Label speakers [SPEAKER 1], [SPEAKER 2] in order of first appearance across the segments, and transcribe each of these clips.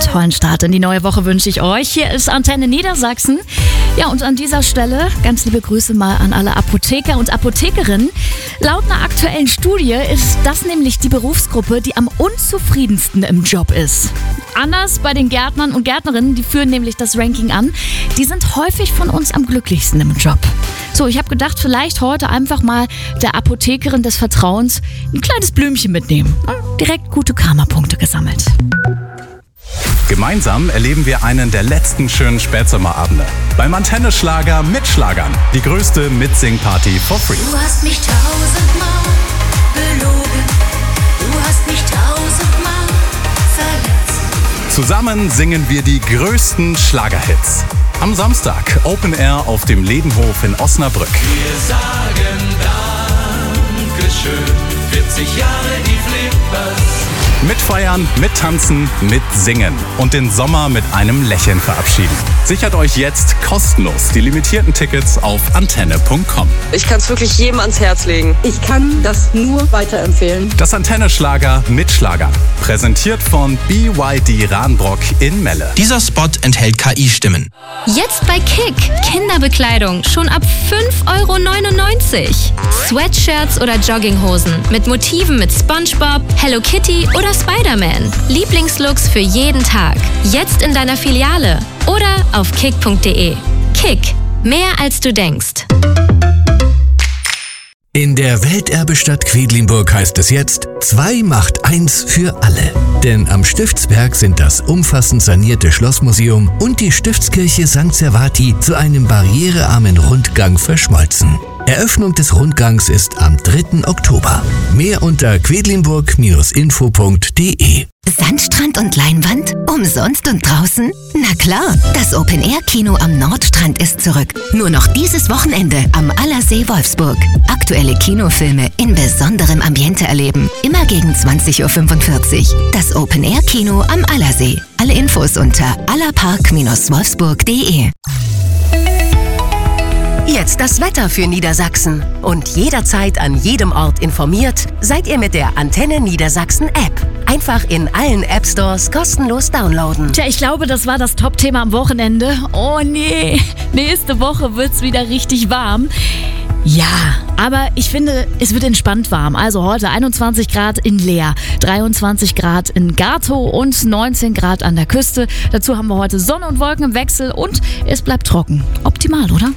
[SPEAKER 1] tollen Start in die neue Woche wünsche ich euch. Hier ist Antenne Niedersachsen. Ja, und an dieser Stelle ganz liebe Grüße mal an alle Apotheker und Apothekerinnen. Laut einer aktuellen Studie ist das nämlich die Berufsgruppe, die am unzufriedensten im Job ist. Anders bei den Gärtnern und Gärtnerinnen, die führen nämlich das Ranking an. Die sind häufig von uns am glücklichsten im Job. So, ich habe gedacht, vielleicht heute einfach mal der Apothekerin des Vertrauens ein kleines Blümchen mitnehmen. Direkt gute Karma-Punkte gesammelt.
[SPEAKER 2] Gemeinsam erleben wir einen der letzten schönen Spätsommerabende. Beim Antenne-Schlager mit Schlagern. Die größte Mitsing-Party for free.
[SPEAKER 3] Du hast mich 1000-mal belogen. Du hast mich 1000-mal verletzt.
[SPEAKER 2] Zusammen singen wir die größten Schlagerhits. Am Samstag Open Air auf dem Ledenhof in Osnabrück.
[SPEAKER 4] Wir sagen Dankeschön, 40 Jahre die Flippers.
[SPEAKER 2] Mitfeiern, mittanzen, mitsingen und den Sommer mit einem Lächeln verabschieden. Sichert euch jetzt kostenlos die limitierten Tickets auf antenne.com.
[SPEAKER 5] Ich kann es wirklich jedem ans Herz legen.
[SPEAKER 6] Ich kann das nur weiterempfehlen.
[SPEAKER 2] Das Antenne-Schlager mit Schlagern. Präsentiert von BYD Rahnbrock in Melle.
[SPEAKER 7] Dieser Spot enthält KI-Stimmen.
[SPEAKER 8] Jetzt bei Kick. Kinderbekleidung schon ab 5,99 €. Sweatshirts oder Jogginghosen mit Motiven mit SpongeBob, Hello Kitty oder Spider-Man. Lieblingslooks für jeden Tag. Jetzt in deiner Filiale oder auf kick.de. Kick. Mehr als du denkst.
[SPEAKER 9] In der Welterbestadt Quedlinburg heißt es jetzt, 2 macht 1 für alle. Denn am Stiftsberg sind das umfassend sanierte Schlossmuseum und die Stiftskirche St. Servati zu einem barrierearmen Rundgang verschmolzen. Eröffnung des Rundgangs ist am 3. Oktober. Mehr unter quedlinburg-info.de.
[SPEAKER 10] Sandstrand und Leinwand? Umsonst und draußen? Na klar, das Open-Air-Kino am Nordstrand ist zurück. Nur noch dieses Wochenende am Allersee Wolfsburg. Aktuelle Kinofilme in besonderem Ambiente erleben. Immer gegen 20:45 Uhr. Das Open-Air-Kino am Allersee. Alle Infos unter allerpark-wolfsburg.de.
[SPEAKER 11] Jetzt das Wetter für Niedersachsen. Und jederzeit an jedem Ort informiert, seid ihr mit der Antenne Niedersachsen App. Einfach in allen App-Stores kostenlos downloaden.
[SPEAKER 1] Tja, ich glaube, das war das Top-Thema am Wochenende. Oh nee, nächste Woche wird's wieder richtig warm. Ja, aber ich finde, es wird entspannt warm. Also heute 21 Grad in Leer, 23 Grad in Gartow und 19 Grad an der Küste. Dazu haben wir heute Sonne und Wolken im Wechsel und es bleibt trocken. Optimal, oder?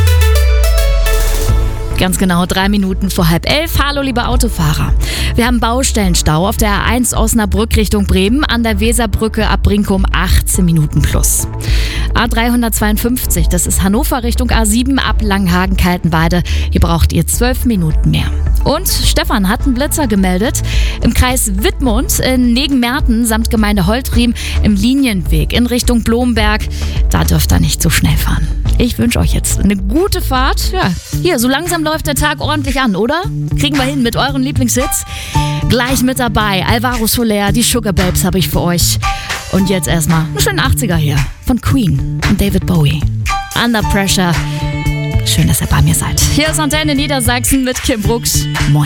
[SPEAKER 1] Ganz genau 3 Minuten vor 10:30. Hallo, liebe Autofahrer. Wir haben Baustellenstau auf der A1 Osnabrück Richtung Bremen, an der Weserbrücke ab Brinkum 18 Minuten plus. A352, das ist Hannover Richtung A7 ab Langhagen-Kaltenweide. Hier braucht ihr 12 Minuten mehr. Und Stefan hat einen Blitzer gemeldet. Im Kreis Wittmund in Negenmerten samt Gemeinde Holtriem im Linienweg in Richtung Blomberg. Da dürft ihr nicht so schnell fahren. Ich wünsche euch jetzt eine gute Fahrt. Ja, hier, so langsam läuft der Tag ordentlich an, oder? Kriegen wir hin mit euren Lieblingshits? Gleich mit dabei. Alvaro Soler, die Sugar Babes habe ich für euch. Und jetzt erstmal einen schönen 80er hier von Queen und David Bowie. Under Pressure. Schön, dass ihr bei mir seid. Hier ist Antenne Niedersachsen mit Kim Brooks. Moin.